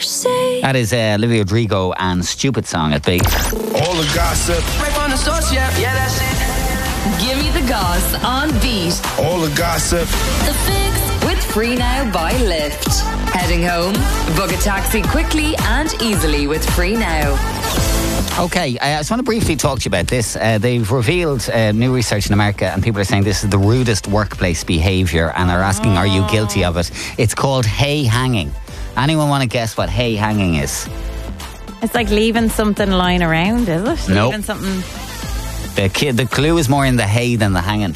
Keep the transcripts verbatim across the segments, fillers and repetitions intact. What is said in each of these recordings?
That is uh, Olivia Rodrigo and Stupid Song at Big. All the gossip. Right on the source, yeah, yeah, that's it. Give me the goss on Beat. All the gossip. The Fix with Free Now by Lyft. Heading home? Book a taxi quickly and easily with Free Now. Okay, I just want to briefly talk to you about this. Uh, they've revealed uh, new research in America, and people are saying this is the rudest workplace behaviour, and are asking, are you guilty of it? It's called hay hanging. Anyone want to guess what hay hanging is? It's like leaving something lying around, is it? Nope. Leaving something The, ki- the clue is more in the hay than the hanging.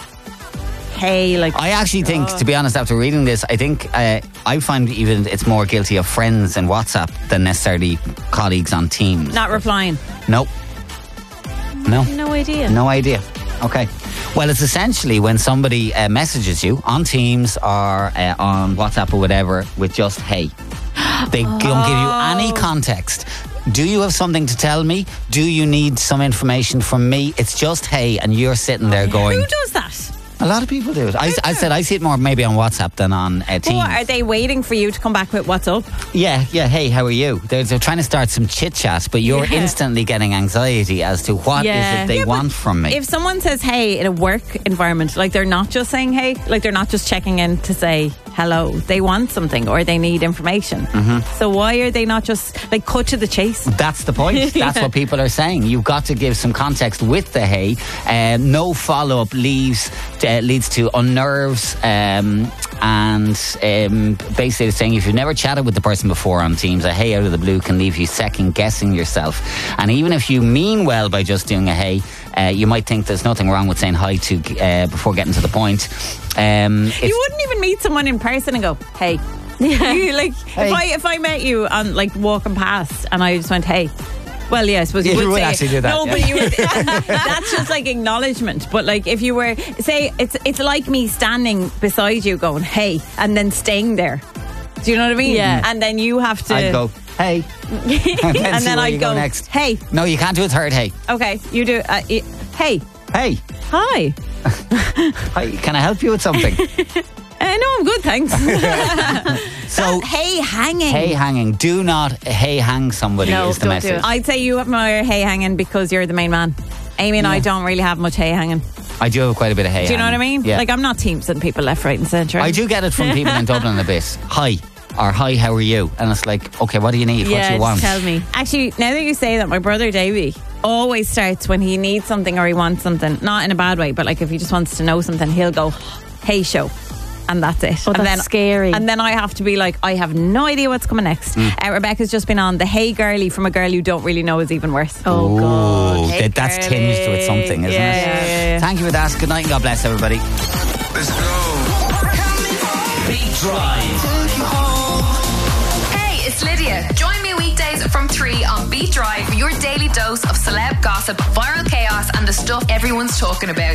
hay, like. I actually think, Oh. to be honest, after reading this, I think uh, I find even it's more guilty of friends in WhatsApp than necessarily colleagues on Teams. Not replying. Nope. No. No idea. No idea. Okay. Well, it's essentially when somebody uh, messages you on Teams or uh, on WhatsApp or whatever with just hey. They don't give you any context. Do you have something to tell me? Do you need some information from me? It's just hey, and you're sitting there going... Who does that? A lot of people do it. I, I said I see it more maybe on WhatsApp than on uh, Teams. What, are they waiting for you to come back with what's up? Yeah, yeah. Hey, how are you? They're, they're trying to start some chit chat, but you're Yeah. instantly getting anxiety as to what Yeah. is it they Yeah, but want from me. If someone says hey in a work environment, like they're not just saying hey, like they're not just checking in to say hello. They want something or they need information. Mm-hmm. So why are they not just like cut to the chase? That's the point. That's Yeah. what people are saying. You've got to give some context with the hey. Um, no follow up leaves uh, leads to unnerves, um, and um, basically saying if you've never chatted with the person before on Teams, a hey out of the blue can leave you second guessing yourself. And even if you mean well by just doing a hey, uh, you might think there's nothing wrong with saying hi to uh, before getting to the point. Um, if- You wouldn't even meet someone in person and go, hey. You, like Hey. if I if I met you on like walking past and I just went, hey. Well, yeah, I suppose you Yeah, would, you would say actually it. do that, No, yeah. but you would, that's just like acknowledgement. But like if you were, say, it's it's like me standing beside you going, hey, and then staying there. Do you know what I mean? Yeah. And then you have to. I'd go, hey. and see then where I'd you go go, next. hey. No, you can't do a third hey. Okay, you do. Uh, y- hey, Hey, hi. hi, can I help you with something? Uh, no, I'm good, thanks. So, hey, hanging. hey hanging. Do not hey hang somebody No, is the don't do message. it. I'd say you have more hay hanging because you're the main man. Amy and I Yeah. don't really have much hay hanging. I do have quite a bit of hey Do you know what I hanging. mean? Yeah. Like I'm not teamsing people left, right, and centre. I do get it from people in Dublin a bit. Hi. Or hi, how are you? And it's like, okay, what do you need? Yeah, what do you just want? tell me. Actually, now that you say that, my brother Davey always starts when he needs something or he wants something, not in a bad way, but like if he just wants to know something, he'll go, hey, show. And that's it. Oh, and that's then, scary. And then I have to be like, I have no idea what's coming next. Mm. Uh, Rebecca's just been on the hey girly from a girl you don't really know is even worse. Oh, God. Ooh, Hey, that- that's girly. tinged with something, isn't Yeah, it? yeah, yeah, yeah. Thank you for that. Good night and God bless everybody. Let's go. Beat Drive. Hey, it's Lydia. Join me weekdays from three on Beat Drive for your daily dose of celeb gossip, viral chaos, and the stuff everyone's talking about.